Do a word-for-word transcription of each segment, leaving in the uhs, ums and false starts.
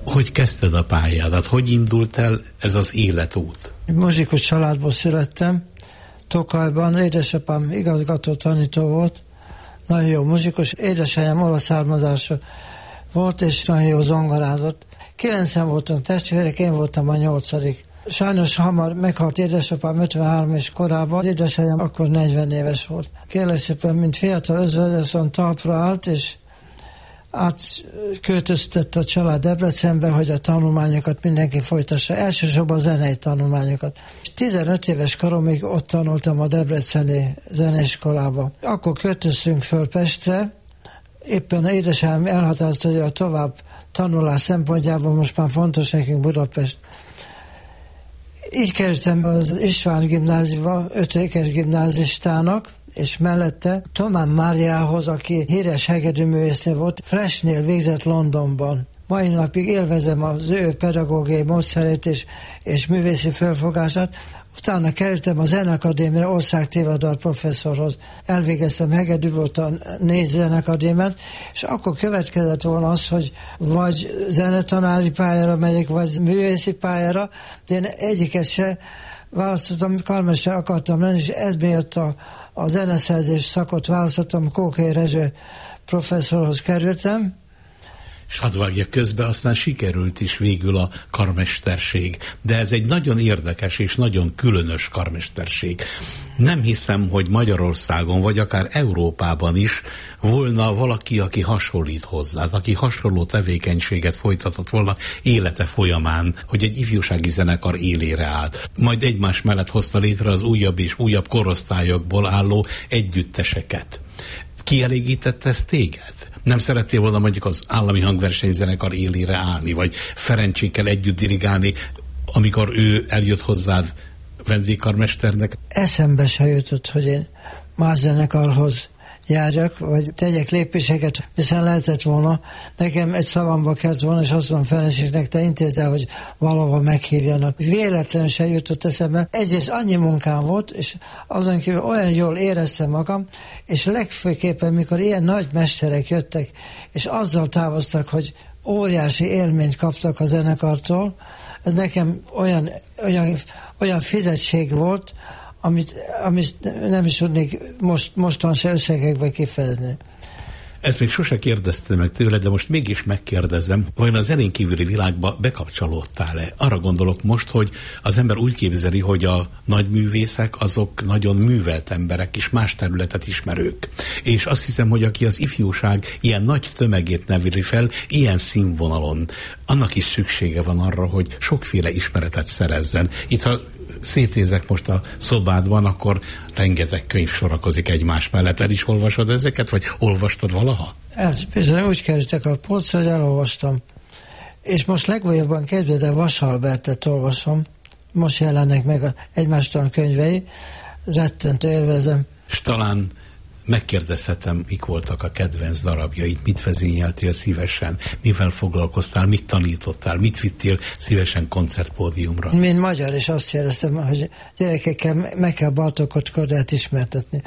Hogy kezdted a pályádat? Hogy indult el ez az életút? Muzsikus családból születtem. Tokajban édesapám igazgató tanító volt. Nagyon jó muzsikus. Édesanyám olasz származású volt, és nagyon jó zongorázott. Kilencen voltunk testvérek, én voltam a nyolcadik. Sajnos hamar meghalt édesapám ötvenhárom éves korában, édesanyám akkor negyven éves volt. Kérlek szépen, mint fiatal özvegyeszon talpra állt, és átköltöztette a család Debrecenbe, hogy a tanulmányokat mindenki folytassa, elsősorban a zenei tanulmányokat. tizenöt éves koromig ott tanultam a debreceni zeneiskolába. Akkor költöztünk föl Pestre, éppen édesanyám elhatározta, hogy a tovább tanulás szempontjából most már fontos nekünk Budapest. Így kerültem az István gimnáziumba, ötödikes gimnázistának, és mellette Tomán Máriához, aki híres hegedűművésznő volt, Freshnél végzett Londonban. Mai napig élvezem az ő pedagógiai módszerét és, és művészi felfogását. Utána kerültem a Zenekadémiára országtévadar professzorhoz. Elvégeztem hegedű, volt a négy zenekadémiát, és akkor következett volna az, hogy vagy zenetanári pályára megyek, vagy művészi pályára, de én egyiket se választottam, karmester akartam lenni, és ez miatt a, a zeneszerzés szakot választottam, Kókai Rezső professzorhoz kerültem. És hadd vágja közbe, aztán sikerült is végül a karmesterség. De ez egy nagyon érdekes és nagyon különös karmesterség. Nem hiszem, hogy Magyarországon, vagy akár Európában is volna valaki, aki hasonlít hozzá, aki hasonló tevékenységet folytatott volna élete folyamán, hogy egy ifjúsági zenekar élére állt. Majd egymás mellett hozta létre az újabb és újabb korosztályokból álló együtteseket. Kielégítette ez téged? Nem szerettél volna mondjuk az állami hangversenyzenekar élére állni, vagy Ferencsékkel együtt dirigálni, amikor ő eljött hozzád vendégkarmesternek? Eszembe se jutott, hogy én más zenekarhoz járjak, vagy tegyek lépéseket, hiszen lehetett volna. Nekem egy szavamba kellett volna, és azt mondom Ferencséknek, te intézd el, hogy valahol meghívjanak. Véletlenül se jutott eszembe. Egyrészt annyi munkám volt, és azon kívül olyan jól éreztem magam, és legfőképpen, mikor ilyen nagy mesterek jöttek, és azzal távoztak, hogy óriási élményt kaptak a zenekartól, ez nekem olyan, olyan, olyan fizetség volt, amit, amit nem is tudnék most, mostan se összegekbe kifejezni. Ezt még sose kérdeztem meg tőle, de most mégis megkérdezem, vajon a zenén kívüli világba bekapcsolódtál-e? Arra gondolok most, hogy az ember úgy képzeli, hogy a nagy művészek azok nagyon művelt emberek és más területet ismerők. És azt hiszem, hogy aki az ifjúság ilyen nagy tömegét neveli fel, ilyen színvonalon, annak is szüksége van arra, hogy sokféle ismeretet szerezzen. Itt, ha szétnézek most a szobádban, akkor rengeteg könyv sorakozik egymás mellett. El is olvasod ezeket, vagy olvastad valaha? Ez bizony úgy kerültek a polcra, hogy elolvastam. És most legújabban kedvedem Vas Albertet olvasom. Most jelennek meg a egymástól könyvei. Rettentő élvezem. És talán megkérdezhetem, mik voltak a kedvenc darabjaid, mit vezényeltél szívesen, mivel foglalkoztál, mit tanítottál, mit vittél szívesen koncertpódiumra? Mint magyar is azt éreztem, hogy gyerekekkel meg kell Bartókot Kordát ismertetni.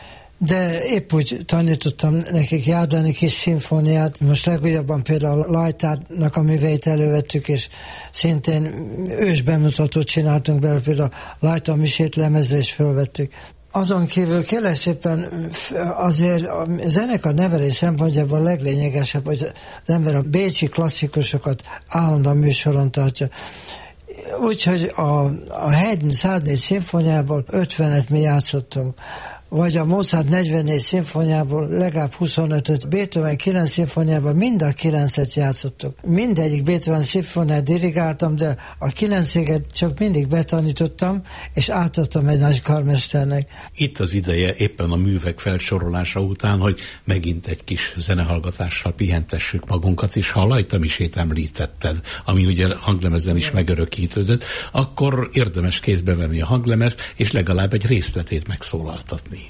De épp úgy tanítottam nekik Járdani kis szimfóniát, most legújabban például Lajtárnak a műveit elővettük, és szintén ős bemutatót csináltunk belőle, például Lajtár misét lemezre is fölvettük. Azon kívül kérlek szépen azért a zenekar nevelés szempontjából a leglényegesebb, hogy az ember a bécsi klasszikusokat állandóan műsoron tartja. Úgyhogy a, a Haydn száznégy szimfóniából ötvenet mi játszottunk, vagy a Mozart negyvennégy szimfóniából legalább huszonötöt, Beethoven kilenc szimfóniából mind a kilencet játszottuk. Mindegyik Beethoven szimfóniát dirigáltam, de a kilencéget csak mindig betanítottam, és átadtam egy nagy karmesternek. Itt az ideje éppen a művek felsorolása után, hogy megint egy kis zenehallgatással pihentessük magunkat, és ha a Lajtamisét említetted, ami ugye hanglemezen is megörökítődött, akkor érdemes kézbe venni a hanglemezt, és legalább egy részletét megszólaltatni.